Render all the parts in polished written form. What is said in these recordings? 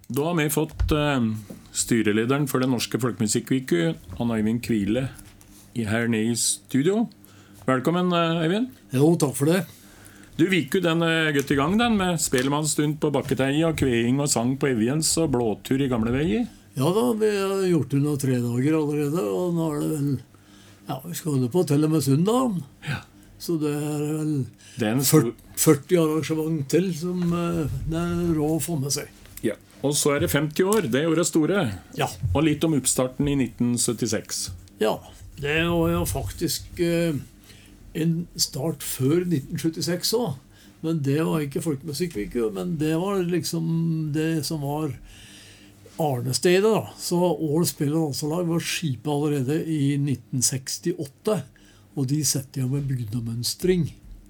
Da har vi fått styrelederen for den norske folkemusikkviku, Øyvind Kvile, her nede i studio. Velkommen, Øyvind. Jo, takk for det. Du viku den godt i gang den, med spellemannstund på Bakketeie og kveing og sang på Eviens og blåtur i gamle veier. Ja da, vi har gjort det nå 3 dager allerede, og nå er det vel, ja, vi skal holde på til og med søndagen. Ja. Så det er vel Det er 40 arrangement til som det er råd å få med seg. Ja. Og så er det 50 år, det er året store. Ja. Og litt om oppstarten i 1976. Ja, det var jo faktisk en start før 1976 også. Men det var ikke folkemusikkviku, men det var liksom det som var Arnestedet da. Så Ål Spel- og Danselag var skipet allerede i 1968, og de setter jo med bygdemønstring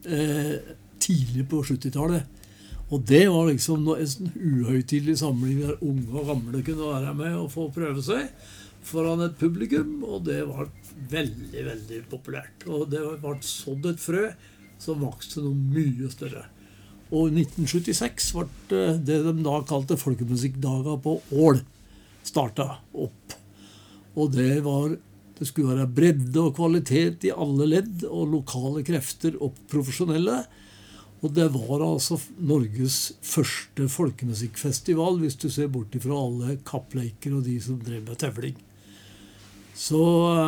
tidlig på 70-tallet. Og det var liksom en sånn uhøytidelig samling der unge og gamle kunne være med og få prøve seg foran et publikum, og det var veldig, veldig populært. Og det var sådd et frø som vokste noe mye større. Og i 1976 var det de da kalte folkemusikkdager på Ål startet opp. Og det skulle være bredde og kvalitet i alle ledd, og lokale krefter og profesjonelle. Og det var altså Norges første folkemusikkfestival, hvis du ser bort ifra alle kappleiker og de som drev med tevling. Så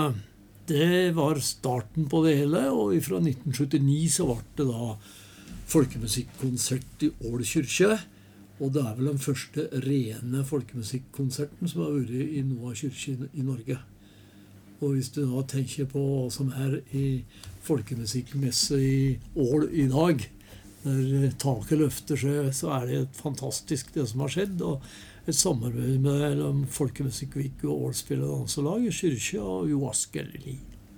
det var starten på det hele, og fra 1979 så var det da folkemusikkonsert i Ål kyrkje, og det er vel den første rene folkemusikkonserten som har vært i Noa kyrkje i Norge. Og hvis du da tenker på hva som er i folkemusikkmesse i Ål i dag, der taket løfter seg, så er det fantastisk det som har skjedd, og et samarbeid mellom folkemusikkvik og Ål Spel- og Danselag i kyrkja og Jo Askelli.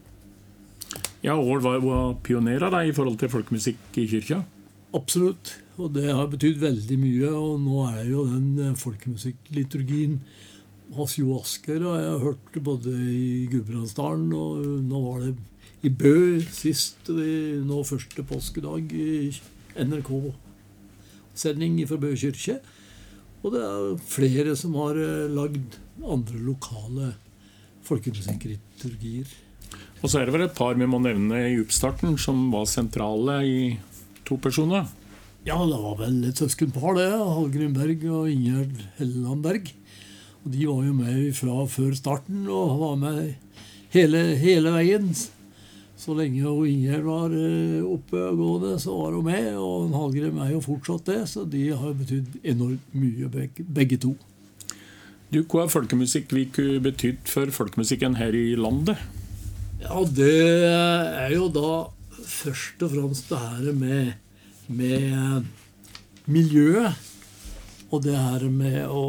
Ja, Ål var pionerer da, i forhold til folkemusikk i kyrkja. Absolutt, og det har betydd veldig mye, og nå er jo den folkemusikkliturgien hos Jo Asker, og jeg har hørt det både i Gudbrandsdalen, og nå var det i Bø sist, nå første påskedag i NRK-sending fra Bø kyrkje. Og det er flere som har lagd andre lokale folkemusikkliturgier. Og så er det vel et par vi må nevne i oppstarten som var sentrale i 2 personer. Ja, det var vel et søskenpar det, Hallgrim Berg og Ingjerd Helleland Berg. Og de var jo med fra før starten og var med hele veien. Så lenge Ingjerd var oppe og gående, så var hun med, og Hallgrim er jo fortsatt det, så de har betydd enormt mye begge to. Du, hva har folkemusikkviku betydd for folkemusikken her i landet? Ja, det er jo da først og fremst det her med miljøet, og det her med å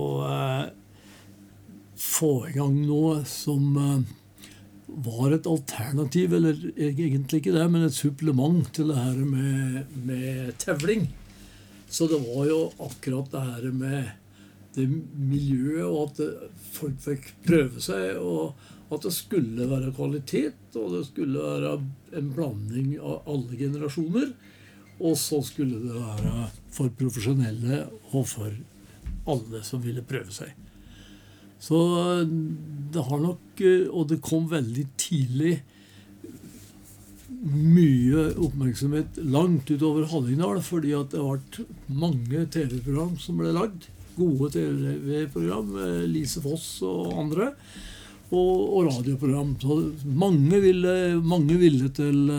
få i gang noe som var et alternativ, eller egentlig ikke det, men et supplement til det her med tevling. Så det var jo akkurat det her med det miljøet, og at folk fikk prøve seg, og at det skulle være kvalitet, og det skulle være en blanding av alle generasjoner, og så skulle det være for profesjonelle og for alle som ville prøve seg. Så det har nok, og det kom veldig tidlig, mye oppmerksomhet langt utover Hallingdal, fordi at det har vært mange TV-program som ble lagd, gode TV-program, Lise Foss og andre, og radioprogram. Så mange ville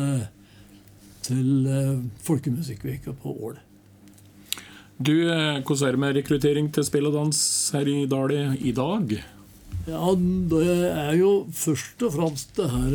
til folkemusikkveka på Ål. Du, hvordan er det med rekruttering til spill og dans her i Dale i dag? Ja, det er jo først og fremst det her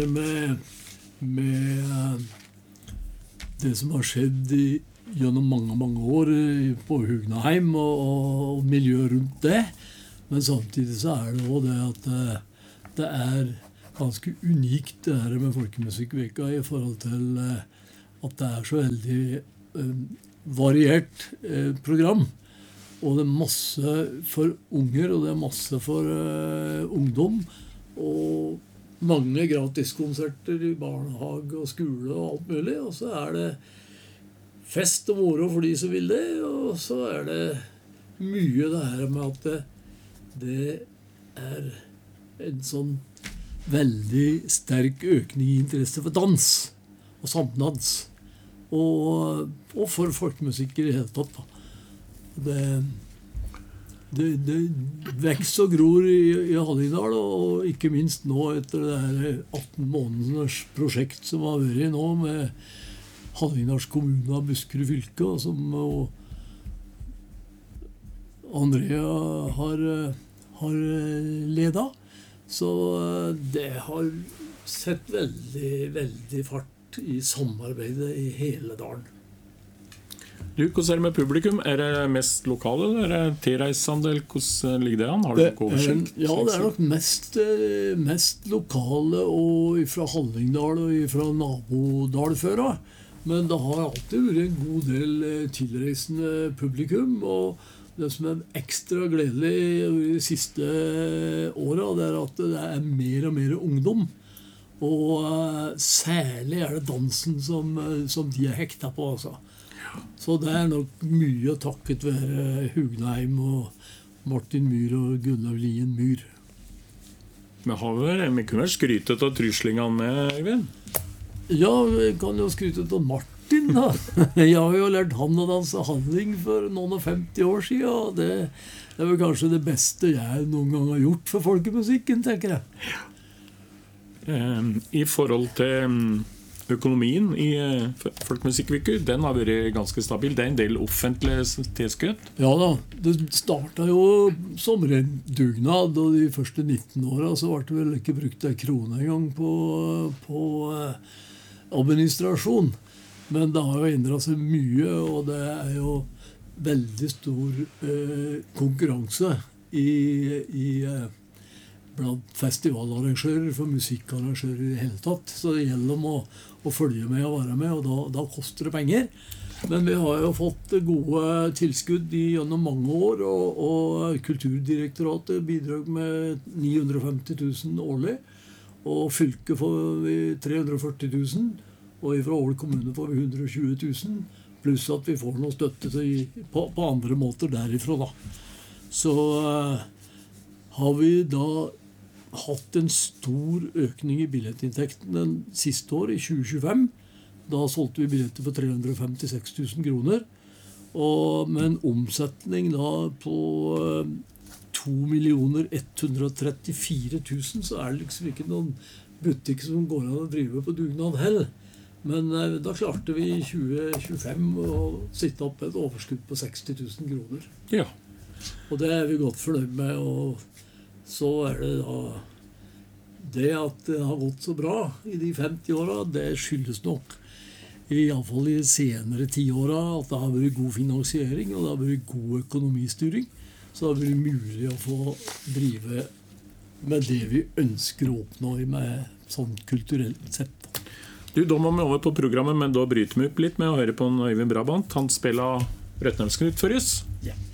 med det som har skjedd gjennom mange år på Hugnaheim og miljøet rundt det. Men samtidig så er det også det at det er ganske unikt det her med folkemusikkveka i forhold til at det er så veldig variert program, og det er masse for unger, og det er masse for ungdom, og mange gratiskonserter i barnehage og skole og alt mulig, og så er det fest og moro for de som vil det, og så er det mye det her med at det en sånn veldig sterk økning i interesse for dans og samdans. Og for folkemusikk i det hele tatt. Det vekst og gror i Hallingdal, og ikke minst nå etter det her 18 måneders prosjekt som har vært nå med Hallingdals kommune og Buskerud fylke, og som Andrea har ledet. Så det har sett veldig, veldig fart i samarbeidet i hele dalen. Du, hvordan det med publikum? Det mest lokale, eller det tilreisende? Hvordan ligger det an? Har du noe oversikt? Ja, det nok mest lokale og fra Hallingdal og fra nabodalføra. Men det har alltid vært en god del tilreisende publikum. Og det som ekstra gledelig de siste åra, det at det mer og mer ungdom. Og særlig det dansen som de hekta på, altså. Så det nok mye takket være Hugneheim og Martin Myhr og Gunnar Lien Myhr. Vi kunne vel skryte av truslingene med, Øyvind? Ja, vi kan jo skryte av Martin, da. Jeg har jo lært han å danse halling for noen og 50 år siden, og det vel kanskje det beste jeg noen gang har gjort for folkemusikken, tenker jeg. I forhold til økonomien i folkemusikkviker, den har vært ganske stabil. Det en del offentlige tilskudd. Ja da, det startet jo som ren dugnad, og de første 19 årene så ble det vel ikke brukt en krone engang på administrasjon. Men det har jo endret seg mye, og det jo veldig stor konkurranse blant festivalarrangører for musikkarrangører i det hele tatt. Så det gjelder om å følge med og være med, og da koster det penger. Men vi har jo fått gode tilskudd gjennom mange år, og Kulturdirektoratet bidrar med 950 000 årlig, og fylket får vi 340 000, og fra Ål kommune får vi 120 000, pluss at vi får noe støtte på andre måter derifra, da. Så har vi da hatt en stor økning i billettinntektene siste år, i 2025. Da solgte vi billetter for 356 000 kroner. Og med en omsetning da på 2 134 000, så det liksom ikke noen butikk som går an å drive på dugnad heller. Men da klarte vi i 2025 å sitte opp et overskudd på 60 000 kroner. Ja. Og det vi godt fornøyd med, og så det da det at det har gått så bra i de 50 åra, det skyldes nok i alle fall i senere 10 åra at det har vært god finansiering, og det har vært god økonomistyring. Så det har vært mulig å få drive med det vi ønsker å oppnå med sånn kulturelt sett. Du, da må vi over på programmet, men da bryter vi opp litt med å høre på Øyvind Brabant. Han spiller Røtnelsknut for oss. Ja.